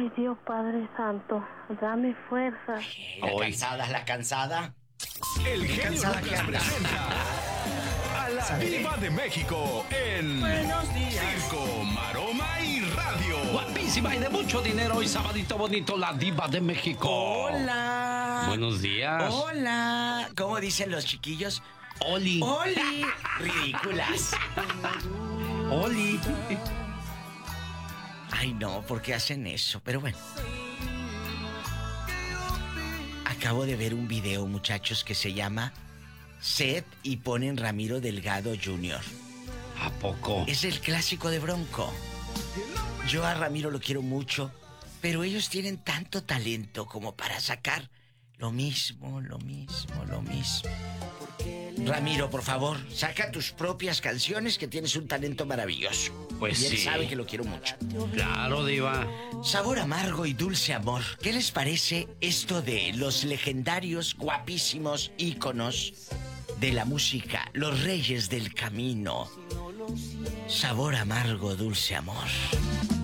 Ay, Dios Padre Santo, dame fuerza. La cansada. El genio cansada Lucas que anda. presenta a la Diva de México en Buenos días. Circo, Maroma y Radio. Guapísima y de mucho dinero. Hoy sabadito bonito, la Diva de México. Hola. Buenos días. Hola. ¿Cómo dicen los chiquillos? Oli. Oli. Ridículas. Oli. Ay, no, ¿por qué hacen eso? Pero bueno. Acabo de ver un video, muchachos, que se llama Sed y ponen Ramiro Delgado Jr. ¿A poco? Es el clásico de Bronco. Yo a Ramiro lo quiero mucho, pero ellos tienen tanto talento como para sacar lo mismo. Ramiro, por favor, saca tus propias canciones, que tienes un talento maravilloso. Pues y él sí. sabe que lo quiero mucho. Claro, Diva. Sabor amargo y dulce amor. ¿Qué les parece esto de los legendarios, guapísimos íconos de la música, los reyes del camino? Sabor amargo, dulce amor.